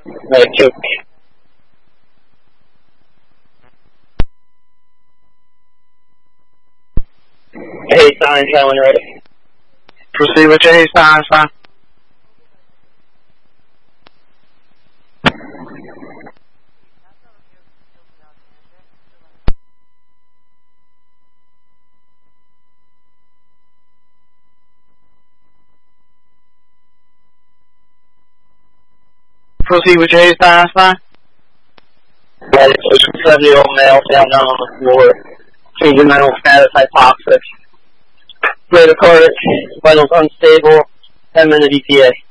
Right, choke. Hey, sign, when you're ready. Proceed with your hey sign. Proceed with your hey sign. Right, it's a 70-year-old male found down on the floor. Changing mental status, hypoxic. Rate of cardiac, vitals unstable, 10-minute ETA.